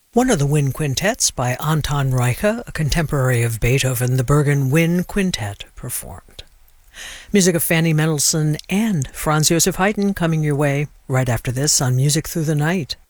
One of the wind quintets by Anton Reicha, a contemporary of Beethoven, the Bergen Wind Quintet, performed. Music of Fanny Mendelssohn and Franz Joseph Haydn coming your way right after this on Music Through the Night.